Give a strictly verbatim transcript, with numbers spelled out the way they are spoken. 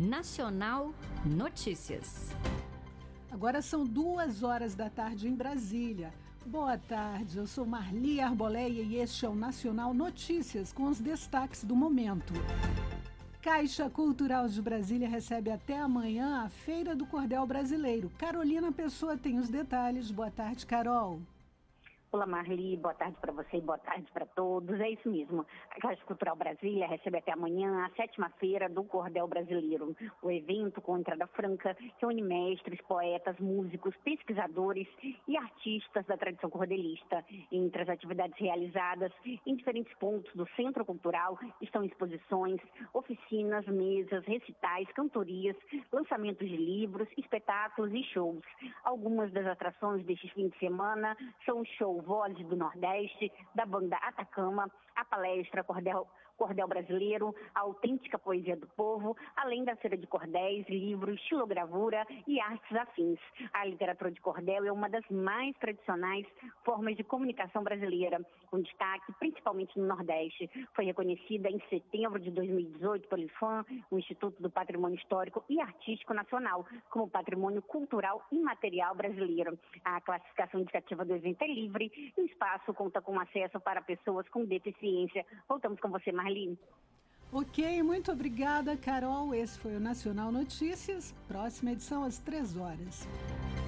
Nacional Notícias. Agora são duas horas da tarde em Brasília. Boa tarde, eu sou Marli Arboleia e este é o Nacional Notícias com os destaques do momento. Caixa Cultural de Brasília recebe até amanhã a Feira do Cordel Brasileiro. Carolina Pessoa tem os detalhes. Boa tarde, Carol. Olá, Marli, boa tarde para você e boa tarde para todos. É isso mesmo. A Caixa Cultural Brasília recebe até amanhã a sétima feira do Cordel Brasileiro. O evento, com entrada franca, reúne mestres, poetas, músicos, pesquisadores e artistas da tradição cordelista. Entre as atividades realizadas em diferentes pontos do Centro Cultural estão exposições, oficinas, mesas, recitais, cantorias, lançamentos de livros, espetáculos e shows. Algumas das atrações deste fim de semana são o show Vozes do Nordeste, da banda Atacama, a palestra Cordel, Cordel Brasileiro, a autêntica poesia do povo, além da feira de cordéis, livros, xilogravura e artes afins. A literatura de cordel é uma das mais tradicionais formas de comunicação brasileira, com destaque principalmente no Nordeste. Foi reconhecida em setembro de dois mil e dezoito pelo I F A M, o Instituto do Patrimônio Histórico e Artístico Nacional, como Patrimônio Cultural Imaterial Brasileiro. A classificação indicativa do evento é livre e o espaço conta com acesso para pessoas com deficiência. Voltamos com você, Marli. Ok, muito obrigada, Carol. Esse foi o Nacional Notícias. Próxima edição às três horas.